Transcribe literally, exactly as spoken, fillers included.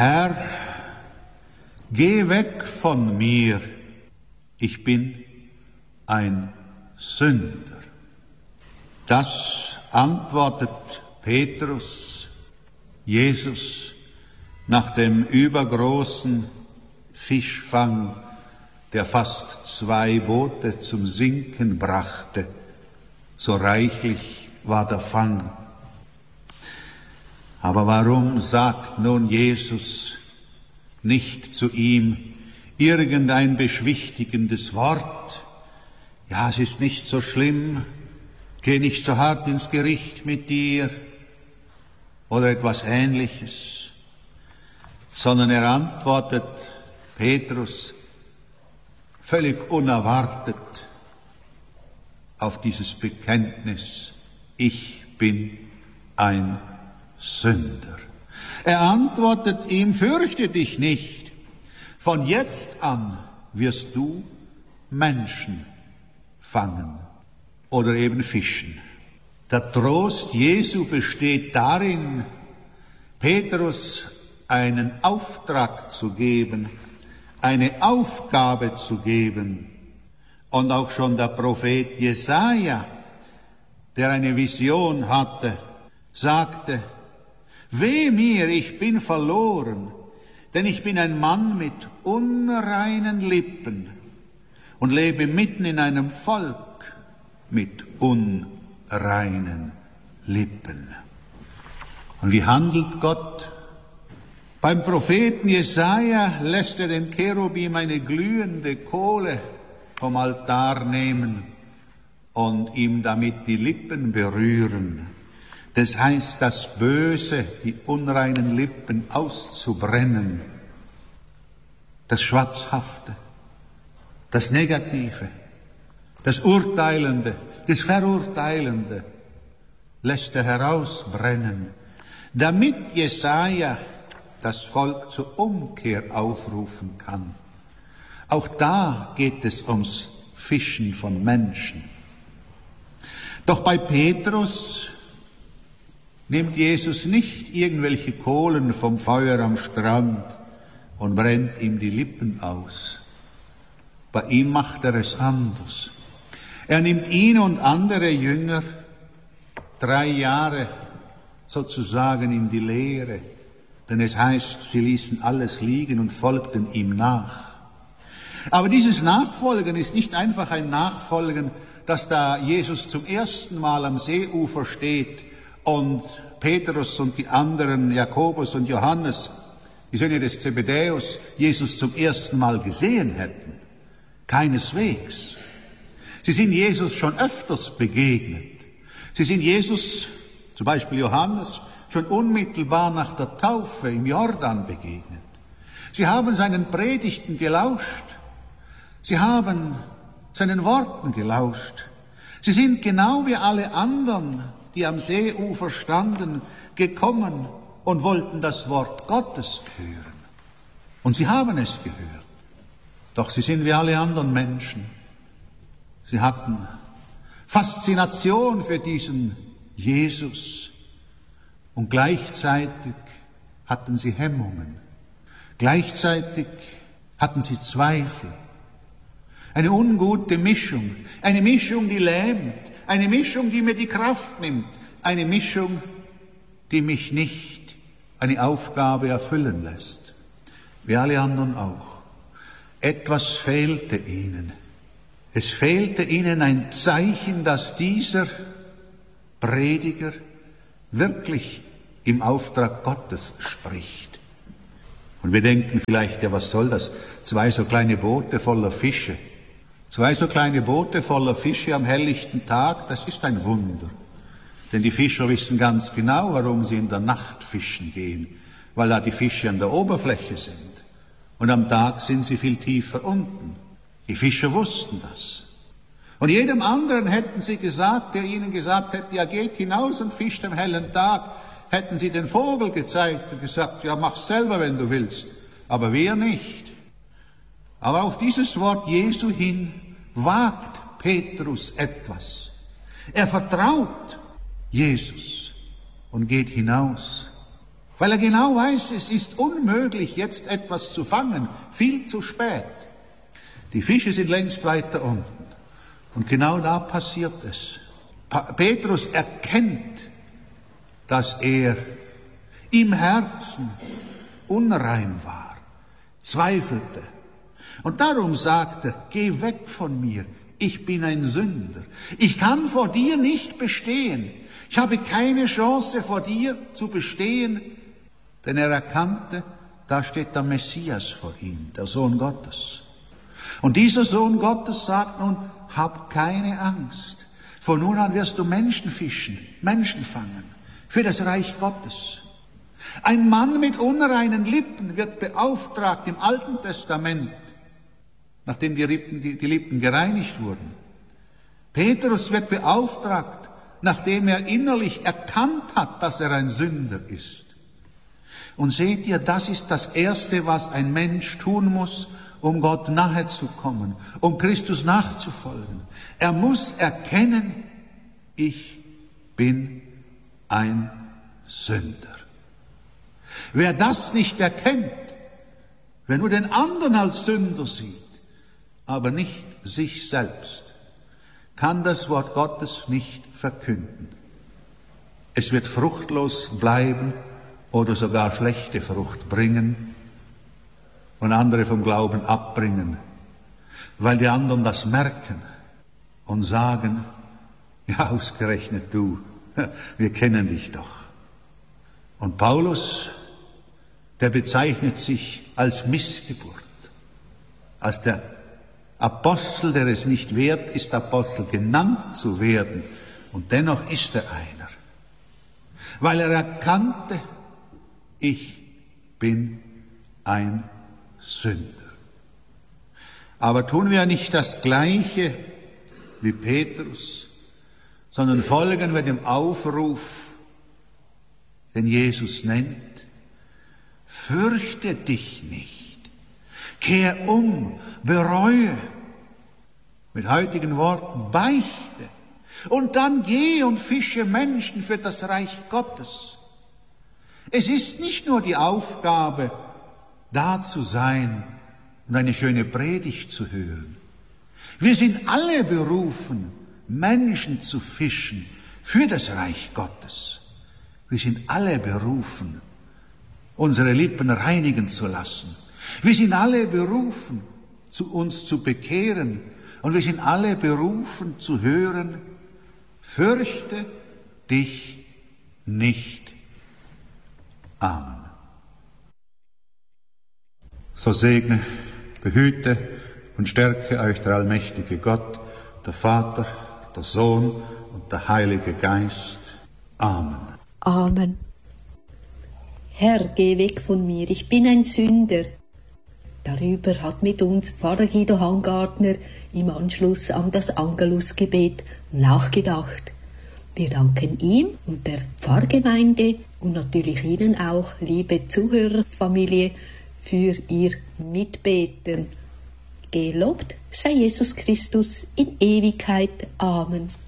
Herr, geh weg von mir, ich bin ein Sünder. Das antwortet Petrus Jesus nach dem übergroßen Fischfang, der fast zwei Boote zum Sinken brachte. So reichlich war der Fang. Aber warum sagt nun Jesus nicht zu ihm irgendein beschwichtigendes Wort? Ja, es ist nicht so schlimm, geh nicht so hart ins Gericht mit dir oder etwas Ähnliches, sondern er antwortet Petrus völlig unerwartet auf dieses Bekenntnis, ich bin ein Sünder. Er antwortet ihm, fürchte dich nicht, von jetzt an wirst du Menschen fangen oder eben fischen. Der Trost Jesu besteht darin, Petrus einen Auftrag zu geben, eine Aufgabe zu geben. Und auch schon der Prophet Jesaja, der eine Vision hatte, sagte, weh mir, ich bin verloren, denn ich bin ein Mann mit unreinen Lippen und lebe mitten in einem Volk mit unreinen Lippen. Und wie handelt Gott? Beim Propheten Jesaja lässt er den Cherubim eine glühende Kohle vom Altar nehmen und ihm damit die Lippen berühren. Das heißt, das Böse, die unreinen Lippen auszubrennen, das Schwatzhafte, das Negative, das Urteilende, das Verurteilende lässt er herausbrennen, damit Jesaja das Volk zur Umkehr aufrufen kann. Auch da geht es ums Fischen von Menschen. Doch bei Petrus nimmt Jesus nicht irgendwelche Kohlen vom Feuer am Strand und brennt ihm die Lippen aus. Bei ihm macht er es anders. Er nimmt ihn und andere Jünger drei Jahre sozusagen in die Lehre, denn es heißt, sie ließen alles liegen und folgten ihm nach. Aber dieses Nachfolgen ist nicht einfach ein Nachfolgen, dass da Jesus zum ersten Mal am Seeufer steht und Petrus und die anderen, Jakobus und Johannes, die Söhne des Zebedäus, Jesus zum ersten Mal gesehen hätten. Keineswegs. Sie sind Jesus schon öfters begegnet. Sie sind Jesus, zum Beispiel Johannes, schon unmittelbar nach der Taufe im Jordan begegnet. Sie haben seinen Predigten gelauscht. Sie haben seinen Worten gelauscht. Sie sind genau wie alle anderen, die am Seeufer standen, gekommen und wollten das Wort Gottes hören. Und sie haben es gehört. Doch sie sind wie alle anderen Menschen. Sie hatten Faszination für diesen Jesus und gleichzeitig hatten sie Hemmungen. Gleichzeitig hatten sie Zweifel. Eine ungute Mischung, eine Mischung, die lähmt, eine Mischung, die mir die Kraft nimmt, eine Mischung, die mich nicht eine Aufgabe erfüllen lässt, wie alle anderen auch. Etwas fehlte ihnen. Es fehlte ihnen ein Zeichen, dass dieser Prediger wirklich im Auftrag Gottes spricht. Und wir denken vielleicht, ja, was soll das? Zwei so kleine Boote voller Fische. Zwei so kleine Boote voller Fische am helllichten Tag, das ist ein Wunder. Denn die Fischer wissen ganz genau, warum sie in der Nacht fischen gehen, weil da die Fische an der Oberfläche sind. Und am Tag sind sie viel tiefer unten. Die Fischer wussten das. Und jedem anderen hätten sie gesagt, der ihnen gesagt hätte, ja, geht hinaus und fischt am hellen Tag, hätten sie den Vogel gezeigt und gesagt, ja, mach's selber, wenn du willst. Aber wir nicht. Aber auf dieses Wort Jesu hin wagt Petrus etwas. Er vertraut Jesus und geht hinaus. weil er genau weiß, es ist unmöglich, jetzt etwas zu fangen, viel zu spät. Die Fische sind längst weiter unten. Und genau da passiert es. Pa- Petrus erkennt, dass er im Herzen unrein war, zweifelte. Und darum sagt er, geh weg von mir, ich bin ein Sünder. Ich kann vor dir nicht bestehen. Ich habe keine Chance vor dir zu bestehen, denn er erkannte, da steht der Messias vor ihm, der Sohn Gottes. Und dieser Sohn Gottes sagt nun, hab keine Angst. Von nun an wirst du Menschen fischen, Menschen fangen, für das Reich Gottes. Ein Mann mit unreinen Lippen wird beauftragt im Alten Testament, nachdem die Lippen, die, die Lippen gereinigt wurden. Petrus wird beauftragt, nachdem er innerlich erkannt hat, dass er ein Sünder ist. Und seht ihr, das ist das Erste, was ein Mensch tun muss, um Gott nahe zu kommen, um Christus nachzufolgen. Er muss erkennen, ich bin ein Sünder. Wer das nicht erkennt, wer nur den anderen als Sünder sieht, aber nicht sich selbst, kann das Wort Gottes nicht verkünden. Es wird fruchtlos bleiben oder sogar schlechte Frucht bringen und andere vom Glauben abbringen, weil die anderen das merken und sagen, ja, ausgerechnet du, wir kennen dich doch. Und Paulus, der bezeichnet sich als Missgeburt, als der Apostel, der es nicht wert ist, Apostel genannt zu werden. Und dennoch ist er einer. Weil er erkannte, ich bin ein Sünder. Aber tun wir nicht das Gleiche wie Petrus, sondern folgen wir dem Aufruf, den Jesus nennt, fürchte dich nicht, kehr um, bereue, mit heutigen Worten beichte, und dann geh und fische Menschen für das Reich Gottes. Es ist nicht nur die Aufgabe, da zu sein und eine schöne Predigt zu hören. Wir sind alle berufen, Menschen zu fischen für das Reich Gottes. Wir sind alle berufen, unsere Lippen reinigen zu lassen. Wir sind alle berufen, zu uns zu bekehren. Und wir sind alle berufen zu hören, fürchte dich nicht. Amen. So segne, behüte und stärke euch der allmächtige Gott, der Vater, der Sohn und der Heilige Geist. Amen. Amen. Herr, geh weg von mir, ich bin ein Sünder. Darüber hat mit uns Pfarrer Guido Hangartner im Anschluss an das Angelusgebet nachgedacht. Wir danken ihm und der Pfarrgemeinde und natürlich Ihnen auch, liebe Zuhörerfamilie, für Ihr Mitbeten. Gelobt sei Jesus Christus in Ewigkeit. Amen.